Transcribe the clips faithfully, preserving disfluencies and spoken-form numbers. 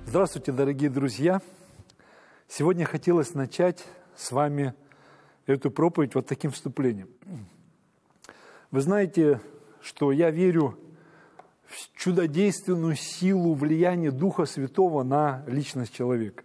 Здравствуйте, дорогие друзья! Сегодня хотелось начать с вами эту проповедь вот таким вступлением. Вы знаете, что я верю в чудодейственную силу влияния Духа Святого на личность человека.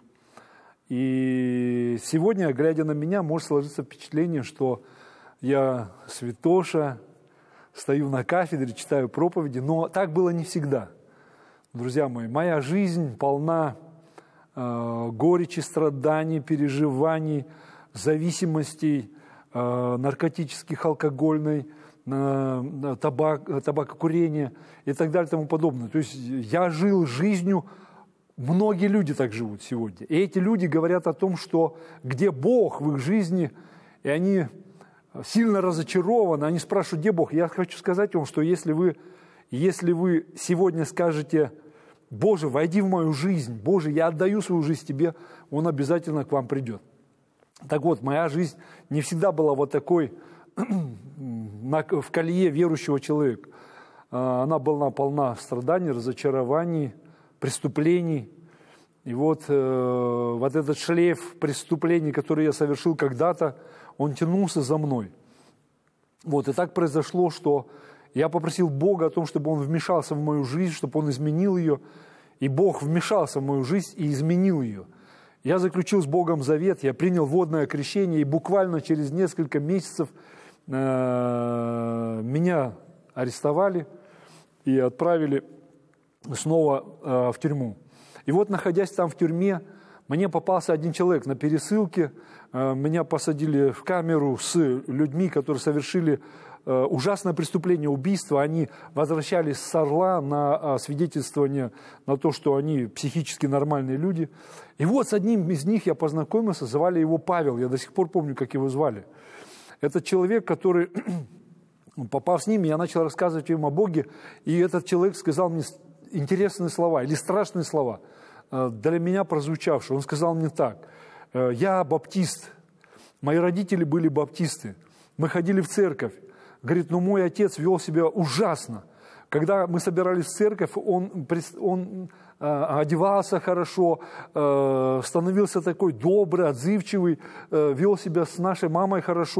И сегодня, глядя на меня, может сложиться впечатление, что я святоша, стою на кафедре, читаю проповеди, но так было не всегда. Друзья мои, моя жизнь полна э, горечи, страданий, переживаний, зависимостей, э, наркотических, алкогольной, э, табак, табакокурения и так далее и тому подобное. То есть я жил жизнью, многие люди так живут сегодня. И эти люди говорят о том, что где Бог в их жизни, и они сильно разочарованы, они спрашивают, где Бог. Я хочу сказать вам, что если вы, если вы сегодня скажете: Боже, войди в мою жизнь, Боже, я отдаю свою жизнь Тебе, Он обязательно к вам придет. Так вот, моя жизнь не всегда была вот такой в колее верующего человека. Она была полна страданий, разочарований, преступлений. И вот, э, вот этот шлейф преступлений, который я совершил когда-то, он тянулся за мной. Вот, и так произошло, что я попросил Бога о том, чтобы Он вмешался в мою жизнь, чтобы Он изменил ее. И Бог вмешался в мою жизнь и изменил ее. Я заключил с Богом завет, я принял водное крещение, и буквально через несколько месяцев э, меня арестовали и отправили снова э, в тюрьму. И вот, находясь там в тюрьме, мне попался один человек на пересылке. Э, меня посадили в камеру с людьми, которые совершили ужасное преступление, убийство. Они возвращались с Орла на свидетельствование на то, что они психически нормальные люди. И вот с одним из них я познакомился, звали его Павел, я до сих пор помню, как его звали. Это человек, который, попав с ним, я начал рассказывать им о Боге, и этот человек сказал мне интересные слова или страшные слова, для меня прозвучавшие. Он сказал мне так: я баптист, мои родители были баптисты, мы ходили в церковь. Говорит, ну мой отец вел себя ужасно. Когда мы собирались в церковь, он, он э, одевался хорошо, э, становился такой добрый, отзывчивый, э, вел себя с нашей мамой хорошо.